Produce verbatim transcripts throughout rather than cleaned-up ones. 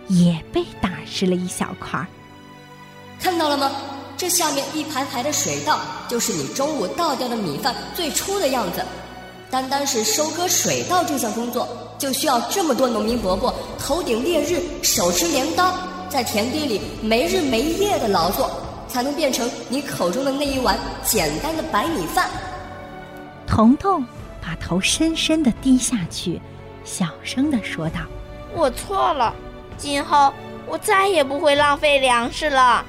也被打湿了一小块。 看到了吗？这下面一排排的水稻，就是你中午倒掉的米饭最初的样子。单单是收割水稻这项工作，就需要这么多农民伯伯头顶烈日，手持镰刀，在田地里没日没夜的劳作，才能变成你口中的那一碗简单的白米饭。 彤彤把头深深地低下去，小声地说道： 我错了，今后我再也不会浪费粮食了。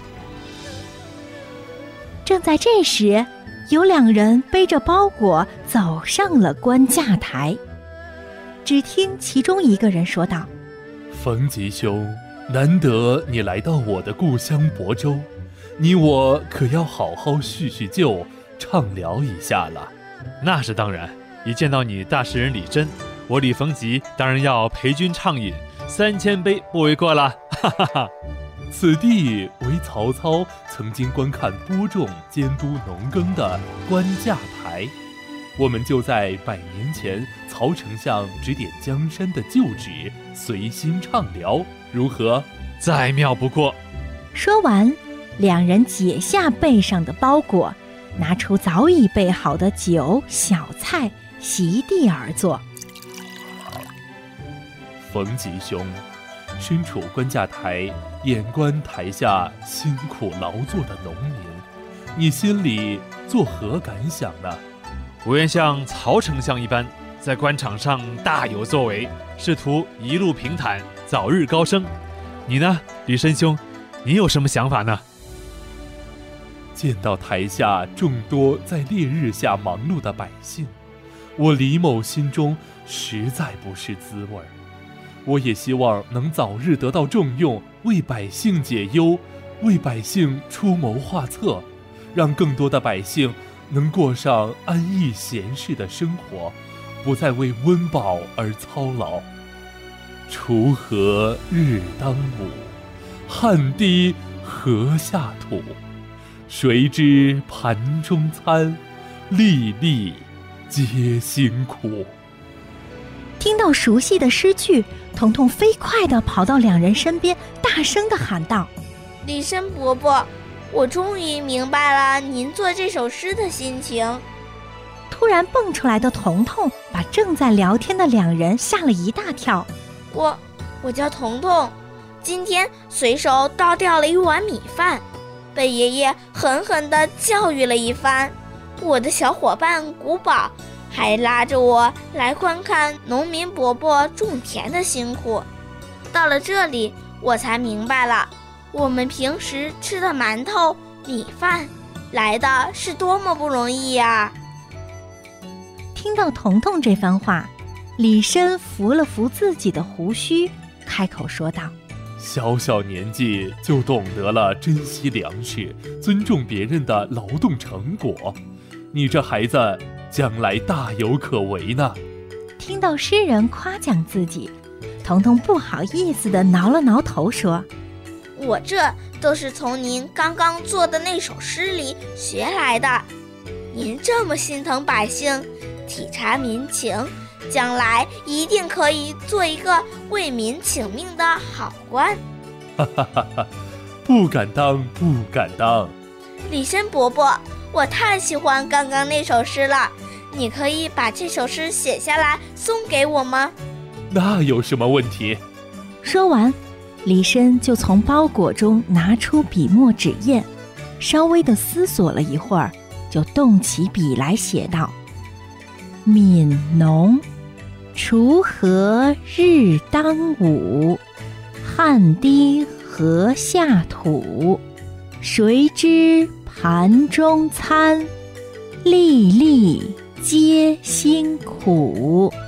正在这时，有两人背着包裹走上了官架台。只听其中一个人说道： 冯吉兄，难得你来到我的故乡亳州，你我可要好好叙叙旧，畅聊一下了。 那是当然，一见到你大诗人李真，我李逢吉当然要陪君畅饮三千杯不为过了，哈哈哈。 此地为曹操曾经观看播种监督农耕的官架台，我们就在百年前曹丞相指点江山的旧址随心畅聊，如何？ 再妙不过。 说完，两人解下背上的包裹，拿出早已备好的酒小菜，席地而坐。 冯吉兄，身处官架台，眼观台下辛苦劳作的农民，你心里作何感想呢？ 我愿像曹丞相一般，在官场上大有作为，试图一路平坦，早日高升。你呢，李申兄，你有什么想法呢？ 见到台下众多在烈日下忙碌的百姓，我李某心中实在不是滋味。我也希望能早日得到重用，为百姓解忧，为百姓出谋划策，让更多的百姓能过上安逸闲适的生活，不再为温饱而操劳。锄禾日当午，汗滴禾下土，谁知盘中餐，粒粒皆辛苦。 听到熟悉的诗句，彤彤飞快地跑到两人身边，大声地喊道： 李申伯伯，我终于明白了您做这首诗的心情。 突然蹦出来的彤彤把正在聊天的两人吓了一大跳。 我我叫彤彤，今天随手倒掉了一碗米饭，被爷爷狠狠地教育了一番。我的小伙伴古堡还拉着我来观看农民伯伯种田的辛苦。到了这里，我才明白了，我们平时吃的馒头、米饭，来的是多么不容易呀！ 听到彤彤这番话，李申扶了扶自己的胡须，开口说道： 小小年纪就懂得了珍惜粮食，尊重别人的劳动成果，你这孩子将来大有可为呢。 听到诗人夸奖自己，彤彤不好意思地挠了挠头说： 我这都是从您刚刚做的那首诗里学来的。您这么心疼百姓，体察民情，将来一定可以做一个为民请命的好官。 哈哈哈哈，不敢当，不敢当。 李申伯伯，我太喜欢刚刚那首诗了，你可以把这首诗写下来送给我吗？ 那有什么问题？ 说完，李申就从包裹中拿出笔墨纸砚，稍微地思索了一会儿，就动起笔来写道：悯农，锄禾日当午，汗滴禾下土，谁知盘中餐，粒粒皆辛苦。